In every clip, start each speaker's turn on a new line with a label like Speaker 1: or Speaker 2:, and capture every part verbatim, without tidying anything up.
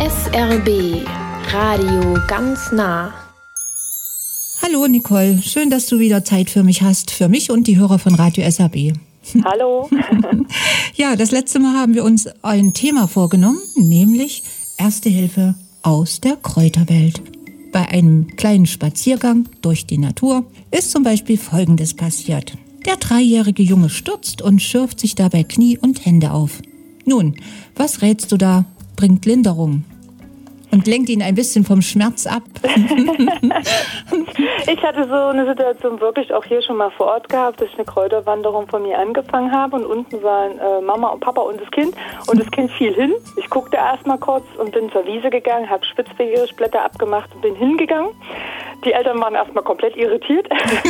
Speaker 1: S R B Radio ganz nah.
Speaker 2: Hallo Nicole, schön, dass du wieder Zeit für mich hast, für mich und die Hörer von Radio S R B.
Speaker 3: Hallo.
Speaker 2: Ja, das letzte Mal haben wir uns ein Thema vorgenommen, nämlich Erste Hilfe aus der Kräuterwelt. Bei einem kleinen Spaziergang durch die Natur ist zum Beispiel Folgendes passiert. Der dreijährige Junge stürzt und schürft sich dabei Knie und Hände auf. Nun, was rätst du da? Bringt Linderung und lenkt ihn ein bisschen vom Schmerz ab.
Speaker 3: Ich hatte so eine Situation wirklich auch hier schon mal vor Ort gehabt, dass ich eine Kräuterwanderung von mir angefangen habe und unten waren äh, Mama und Papa und das Kind und das Kind fiel hin. Ich guckte erst mal kurz und bin zur Wiese gegangen, habe Spitzwegerich-Blätter abgemacht und bin hingegangen. Die Eltern waren erstmal komplett irritiert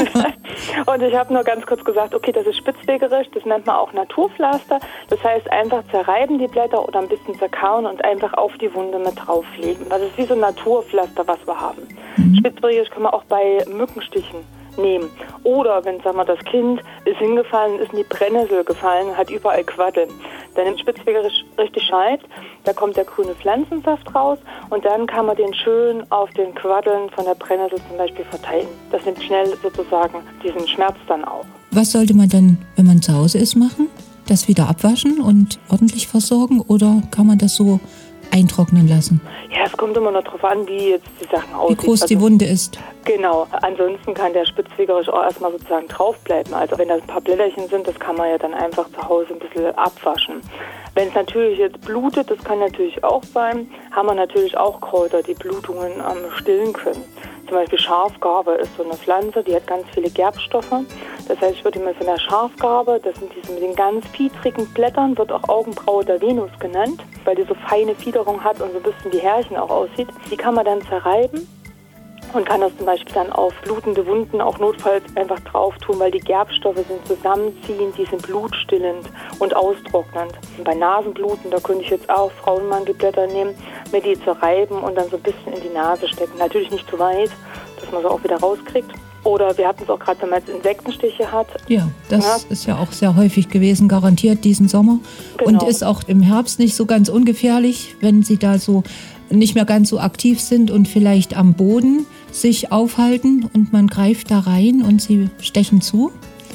Speaker 3: und ich habe nur ganz kurz gesagt, okay, das ist Spitzwegerich, das nennt man auch Naturpflaster. Das heißt einfach zerreiben die Blätter oder ein bisschen zerkauen und einfach auf die Wunde mit drauflegen. Das ist wie so ein Naturpflaster, was wir haben. Mhm. Spitzwegerich kann man auch bei Mückenstichen nehmen. Oder wenn, sagen wir, das Kind ist hingefallen, ist in die Brennnessel gefallen, hat überall Quaddeln. Dann nimmt Spitzwegerich richtig scheibt, da kommt der grüne Pflanzensaft raus und dann kann man den schön auf den Quaddeln von der Brennnessel zum Beispiel verteilen. Das nimmt schnell sozusagen diesen Schmerz dann auch.
Speaker 2: Was sollte man dann, wenn man zu Hause ist, machen? Das wieder abwaschen und ordentlich versorgen oder kann man das so eintrocknen lassen?
Speaker 3: Ja, es kommt immer noch darauf an, wie jetzt die Sachen aussehen.
Speaker 2: Wie groß
Speaker 3: also,
Speaker 2: die Wunde ist.
Speaker 3: Genau. Ansonsten kann der Spitzwegerich auch erstmal sozusagen draufbleiben. Also wenn das ein paar Blätterchen sind, das kann man ja dann einfach zu Hause ein bisschen abwaschen. Wenn es natürlich jetzt blutet, das kann natürlich auch sein, haben wir natürlich auch Kräuter, die Blutungen ähm, stillen können. Zum Beispiel Schafgarbe ist so eine Pflanze, die hat ganz viele Gerbstoffe. Das heißt, ich würde immer von der Schafgarbe, das sind diese mit den ganz fiedrigen Blättern, wird auch Augenbraue der Venus genannt, weil die so feine Fiederung hat und so ein bisschen wie Härchen auch aussieht. Die kann man dann zerreiben und kann das zum Beispiel dann auf blutende Wunden auch notfalls einfach drauf tun, weil die Gerbstoffe sind zusammenziehend, die sind blutstillend und austrocknend. Und bei Nasenbluten, da könnte ich jetzt auch Frauenmandelblätter nehmen, mir die zerreiben und dann so ein bisschen in die Nase stecken. Natürlich nicht zu weit, dass man sie auch wieder rauskriegt. Oder wir hatten es auch gerade, wenn man jetzt Insektenstiche hat.
Speaker 2: Ja, das ja. ist ja auch sehr häufig gewesen, garantiert diesen Sommer. Genau. Und ist auch im Herbst nicht so ganz ungefährlich, wenn sie da so nicht mehr ganz so aktiv sind und vielleicht am Boden sich aufhalten und man greift da rein und sie stechen zu,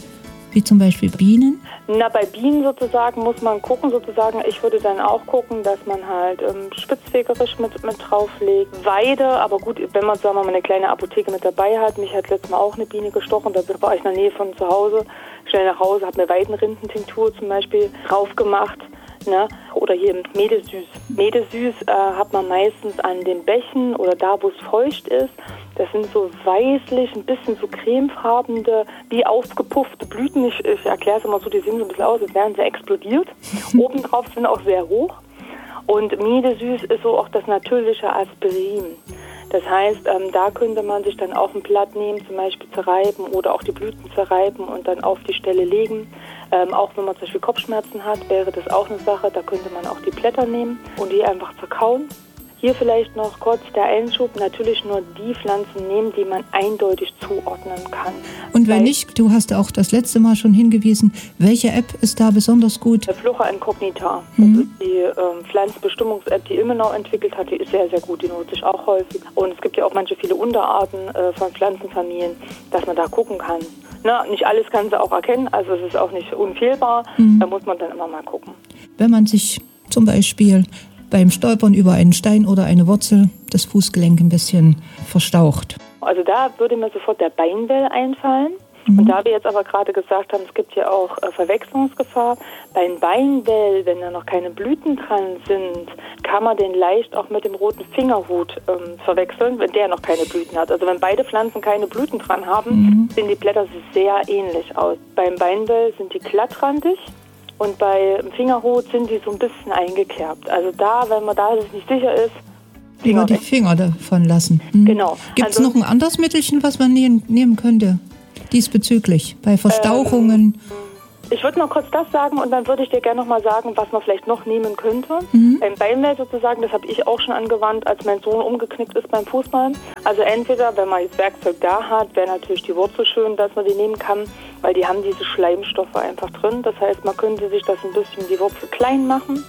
Speaker 2: wie zum Beispiel Bienen.
Speaker 3: Na, bei Bienen sozusagen muss man gucken, sozusagen, ich würde dann auch gucken, dass man halt ähm, Spitzwegerich mit, mit drauflegt. Weide, aber gut, wenn man, sagen wir mal, eine kleine Apotheke mit dabei hat, mich hat letztes Mal auch eine Biene gestochen, da war ich in der Nähe von zu Hause, schnell nach Hause, habe eine Weidenrindentinktur zum Beispiel drauf gemacht. Ne? Oder hier Medesüß. Medesüß äh, hat man meistens an den Bächen oder da, wo es feucht ist. Das sind so weißlich, ein bisschen so cremefarbene, wie aufgepuffte Blüten. Ich, ich erkläre es immer so, die sehen so ein bisschen aus, als wären sie explodiert. Obendrauf sind auch sehr hoch. Und Medesüß ist so auch das natürliche Aspirin. Das heißt, ähm, da könnte man sich dann auch ein Blatt nehmen, zum Beispiel zerreiben oder auch die Blüten zerreiben und dann auf die Stelle legen. Ähm, auch wenn man zum Beispiel Kopfschmerzen hat, wäre das auch eine Sache. Da könnte man auch die Blätter nehmen und die einfach zerkauen. Hier vielleicht noch kurz der Einschub, natürlich nur die Pflanzen nehmen, die man eindeutig zuordnen kann.
Speaker 2: Und wenn nicht, du hast auch das letzte Mal schon hingewiesen, welche App ist da besonders gut?
Speaker 3: Der Flora Incognita, mhm. das ist die ähm, Pflanzenbestimmungs-App, die Immenau entwickelt hat, die ist sehr, sehr gut, die nutze ich auch häufig. Und es gibt ja auch manche viele Unterarten äh, von Pflanzenfamilien, dass man da gucken kann. Na, nicht alles kann sie auch erkennen, also es ist auch nicht unfehlbar, mhm. da muss man dann immer mal gucken.
Speaker 2: Wenn man sich zum Beispiel beim Stolpern über einen Stein oder eine Wurzel das Fußgelenk ein bisschen verstaucht.
Speaker 3: Also da würde mir sofort der Beinwell einfallen. Mhm. Und da wir jetzt aber gerade gesagt haben, es gibt ja auch äh, Verwechslungsgefahr. Beim Beinwell, wenn da noch keine Blüten dran sind, kann man den leicht auch mit dem roten Fingerhut ähm, verwechseln, wenn der noch keine Blüten hat. Also wenn beide Pflanzen keine Blüten dran haben, mhm. sehen die Blätter sehr ähnlich aus. Beim Beinwell sind die glattrandig. Und bei Fingerhut sind die so ein bisschen eingekerbt. Also da, wenn man da sich nicht sicher ist,
Speaker 2: lieber die Finger davon lassen. Hm.
Speaker 3: Genau.
Speaker 2: Gibt es also noch ein anderes Mittelchen, was man nehmen, nehmen könnte? Diesbezüglich, bei Verstauchungen? Ähm,
Speaker 3: ich würde noch kurz das sagen und dann würde ich dir gerne noch mal sagen, was man vielleicht noch nehmen könnte.
Speaker 2: Mhm.
Speaker 3: Beim Beinwell sozusagen, das habe ich auch schon angewandt, als mein Sohn umgeknickt ist beim Fußball. Also entweder, wenn man das Werkzeug da hat, wäre natürlich die Wurzel schön, dass man die nehmen kann, weil die haben diese Schleimstoffe einfach drin. Das heißt, man könnte sich das ein bisschen die Wurzel klein machen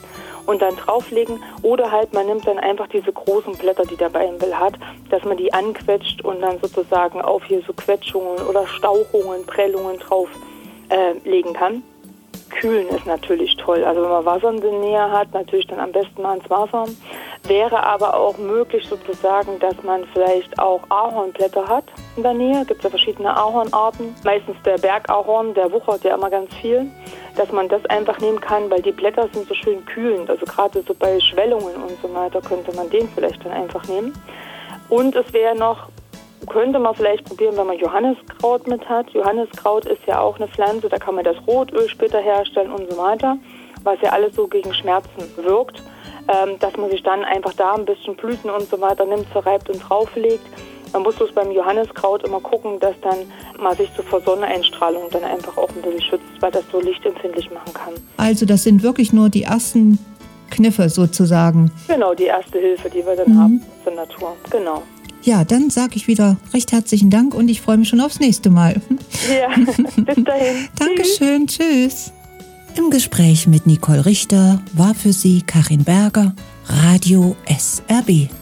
Speaker 3: und dann drauflegen. Oder halt man nimmt dann einfach diese großen Blätter, die der Beienbill hat, dass man die anquetscht und dann sozusagen auf hier so Quetschungen oder Stauchungen, Prellungen drauf äh, legen kann. Kühlen ist natürlich toll. Also wenn man Wasser in der Nähe hat, natürlich dann am besten mal ins Wasser. Wäre aber auch möglich sozusagen, dass man vielleicht auch Ahornblätter hat in der Nähe. Gibt es ja verschiedene Ahornarten. Meistens der Bergahorn, der wuchert ja immer ganz viel. Dass man das einfach nehmen kann, weil die Blätter sind so schön kühlend. Also gerade so bei Schwellungen und so weiter könnte man den vielleicht dann einfach nehmen. Und es wäre noch, könnte man vielleicht probieren, wenn man Johanniskraut mit hat. Johanniskraut ist ja auch eine Pflanze, da kann man das Rotöl später herstellen und so weiter, was ja alles so gegen Schmerzen wirkt, ähm, dass man sich dann einfach da ein bisschen Blüten und so weiter nimmt, zerreibt und drauflegt. Man muss bloß beim Johanniskraut immer gucken, dass dann man sich so vor Sonneneinstrahlung dann einfach auch ein bisschen schützt, weil das so lichtempfindlich machen kann.
Speaker 2: Also das sind wirklich nur die ersten Kniffe sozusagen.
Speaker 3: Genau, die erste Hilfe, die wir dann mhm. haben zur Natur. Genau.
Speaker 2: Ja, dann sage ich wieder recht herzlichen Dank und ich freue mich schon aufs nächste Mal.
Speaker 3: Ja, bis dahin.
Speaker 2: Dankeschön, tschüss. Im Gespräch mit Nicole Richter war für Sie Karin Berger, Radio S R B.